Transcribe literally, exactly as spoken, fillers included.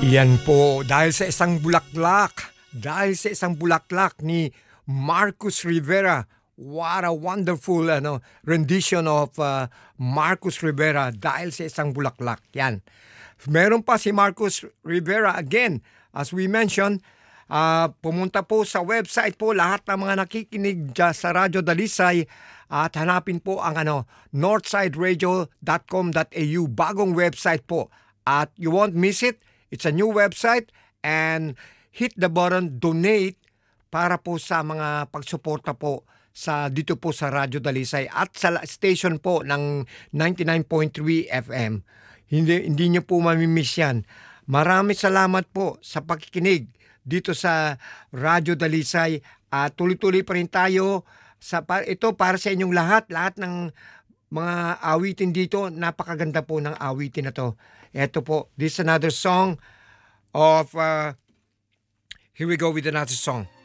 Iyan po, dahil sa isang bulaklak, dahil sa isang bulaklak ni Marcus Rivera. What a wonderful ano, rendition of uh, Marcus Rivera dahil sa isang bulaklak. Yan. Meron pa si Marcus Rivera again, as we mentioned, uh, pumunta po sa website po lahat ng mga nakikinig dyan sa Radyo Dalisay at hanapin po ang ano, northside radio dot com dot a u, bagong website po. At you won't miss it. It's a new website, and hit the button donate para po sa mga pagsuporta po sa dito po sa Radyo Dalisay at sa station po ng ninety-nine point three F M. Hindi hindi niyo po mamimiss yan. Maraming salamat po sa pakikinig dito sa Radyo Dalisay at tuloy-tuloy pa rin tayo sa ito para sa inyong lahat, lahat ng mga awitin dito. Napakaganda po ng awitin na to. Ito po, this is another song of, uh, here we go with another song.